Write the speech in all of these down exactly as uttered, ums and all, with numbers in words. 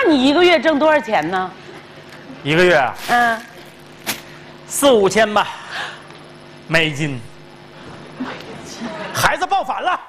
你一个月挣多少钱呢？ 一个月？ 嗯， 四五千吧，美金。孩子抱反了。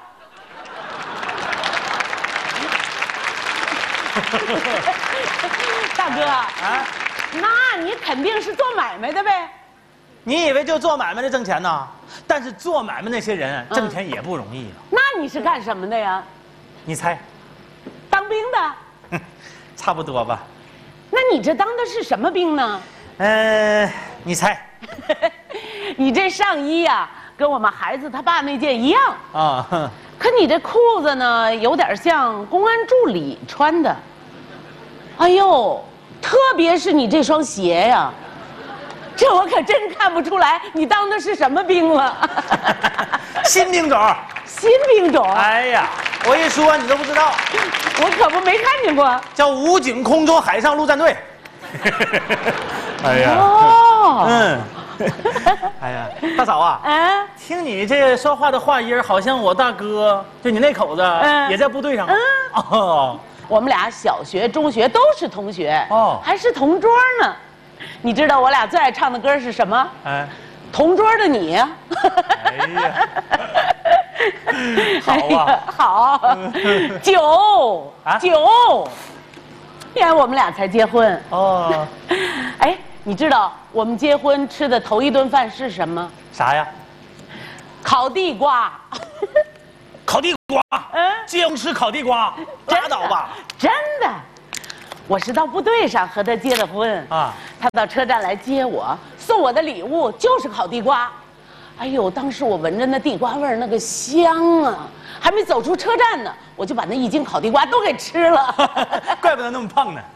大哥啊， 那你肯定是做买卖的呗？ 你以为就做买卖的挣钱呢？但是做买卖那些人挣钱也不容易啊。 那你是干什么的呀？ 你猜？ 当兵的？ 差不多吧。 那你这当的是什么兵呢？ 呃，你猜？ 你这上衣呀、跟我们孩子他爸那件一样啊。 可你这裤子呢，有点像公安助理穿的。哎呦，特别是你这双鞋呀，这我可真看不出来你当的是什么兵了。 新兵种。 新兵种？ 哎呀，我一说你都不知道， 我可不没看见过。 叫武警空中海上陆战队。哎呀， 哦， 嗯，哎呀，大嫂啊， 嗯， 听你这说话的话音，好像我大哥，就你那口子， 嗯也在部队上。 嗯， 哦， 我们俩小学、中学都是同学， 哦还是同桌呢。你知道我俩最爱唱的歌是什么？ 哎， 同桌的你呀。 哎呀，好啊， 哎呀好，酒啊酒，因为我们俩才结婚。 哦， 哎，你知道我们结婚吃的头一顿饭是什么？ 啥呀？ 烤地瓜。 烤地瓜。 嗯， 结婚吃烤地瓜，拉倒吧。 真的，我是到部队上和他结的婚啊。 他到车站来接我，送我的礼物就是烤地瓜。哎呦，当时我闻着那地瓜味儿，那个香啊！还没走出车站呢，我就把那一斤烤地瓜都给吃了。 怪不得那么胖呢。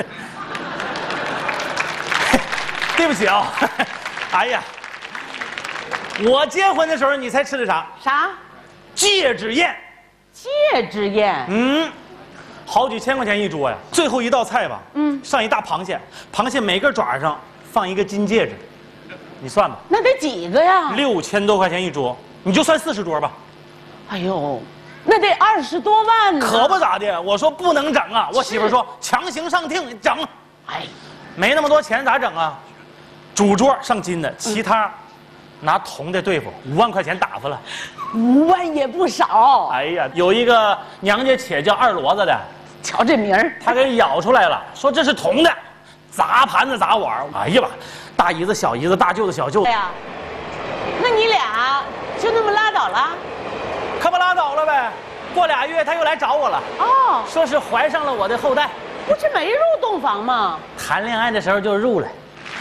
对不起啊、哦，哎呀，我结婚的时候你猜吃的啥？ 啥？ 戒指宴。 戒指宴？ 嗯，好几千块钱一桌呀。最后一道菜吧， 嗯， 上一大螃蟹，螃蟹每个爪上放一个金戒指，你算吧。 那得几个呀？ 六千多块钱一桌，你就算四十桌吧。 哎呦，那得二十多万呢。 可不咋的，我说不能整啊，我媳妇说强行上听整。 哎， 没那么多钱咋整啊？主桌上金的，其他拿铜的对付，五万块钱打发了。 五万也不少。 哎呀，有一个娘家且叫二骡子的， 瞧这名儿， 他给咬出来了，说这是铜的，砸盘子砸碗。哎呀妈，大姨子、小姨子、大舅子、小舅子。 哎呀，那你俩就那么拉倒了？ 可不拉倒了呗。过俩月他又来找我了， 哦， 说是怀上了我的后代。 不是没入洞房吗？ 谈恋爱的时候就入了。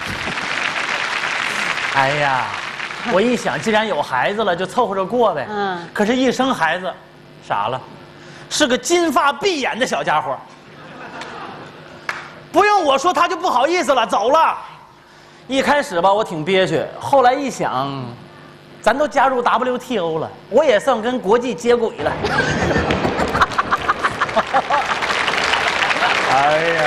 哎呀，我一想，既然有孩子了，就凑合着过呗。 嗯， 可是，一生孩子，傻了，是个金发碧眼的小家伙。不用我说，他就不好意思了，走了。一开始吧，我挺憋屈，后来一想，咱都加入 W T O 了，我也算跟国际接轨了。哎呀，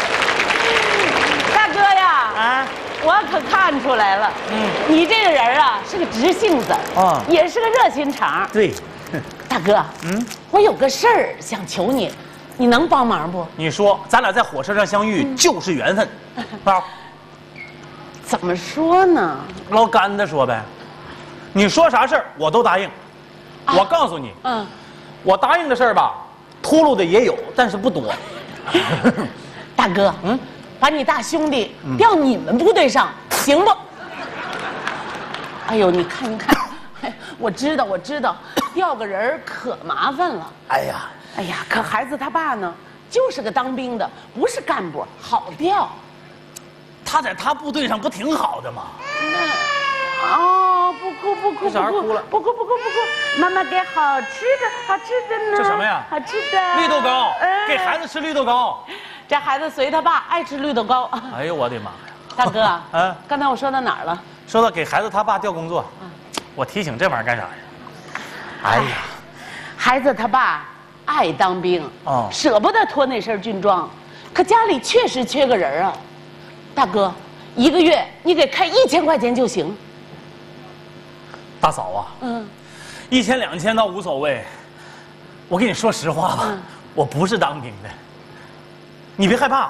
大哥呀， 啊！ 我可看出来了，嗯，你这个人啊是个直性子， 啊也是个热心肠。 对， 大哥， 嗯， 我有个事儿想求你，你能帮忙不？ 你说咱俩在火车上相遇、嗯、就是缘分，啊？ 怎么说呢？ 老干的说呗，你说啥事儿我都答应。啊、我告诉你，嗯，我答应的事儿吧，秃噜的也有，但是不多。 大哥，嗯，把你大兄弟调你们部队上，嗯、行不？哎呦，你看一看，我知道，我知道，调个人可麻烦了。 哎呀， 哎呀，可孩子他爸呢，就是个当兵的，不是干部，好调。 他在他部队上不挺好的吗？ 那哦，不哭不哭不哭哭了， 不哭不哭不哭，妈妈给好吃的好吃的呢。 这什么呀？ 好吃的绿豆糕，嗯、给孩子吃绿豆糕。 这孩子随他爸爱吃绿豆糕。 哎呦我的妈呀！ 大哥， 嗯， 刚才我说到哪儿了？ 说到给孩子他爸调工作，嗯、我提醒这玩意儿干啥呀？哎呀， 孩子他爸爱当兵，哦，舍不得脱那身军装，可家里确实缺个人啊。大哥，一个月你给开一千块钱就行。 大嫂啊，嗯，一千两千倒无所谓。我跟你说实话吧，嗯、我不是当兵的。 你别害怕。